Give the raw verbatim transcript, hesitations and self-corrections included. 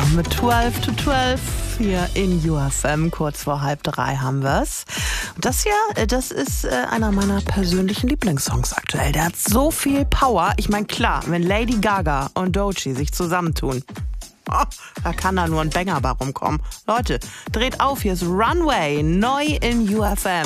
mit zwölf to zwölf hier in U F M. Kurz vor halb drei haben wir's. Und das hier, das ist äh, einer meiner persönlichen Lieblingssongs aktuell. Der hat so viel Power. Ich meine, klar, wenn Lady Gaga und Doechii sich zusammentun, oh, da kann da nur ein Banger bei rumkommen. Leute, dreht auf, hier ist Runway, neu in U F M.